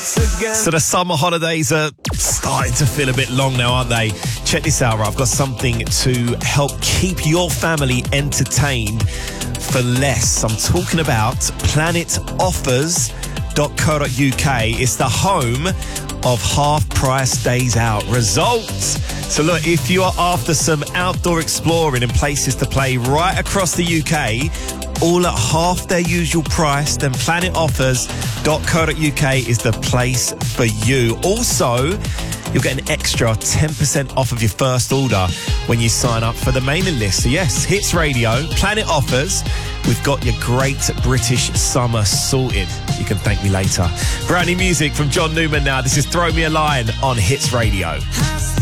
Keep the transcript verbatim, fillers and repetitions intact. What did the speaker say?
So the summer holidays are starting to feel a bit long now, aren't they? Check this out, right? I've got something to help keep your family entertained for less. I'm talking about planet offers dot co dot uk. It's the home of half-price days out. Results. So look, if you are after some outdoor exploring and places to play right across the U K, all at half their usual price, then planet offers dot co dot uk is the place for you. Also, you'll get an extra ten percent off of your first order when you sign up for the mailing list. So yes, Hits Radio, Planet Offers. We've got your great British summer sorted. You can thank me later. Brand new music from John Newman now. This is Throw Me a Line on Hits Radio.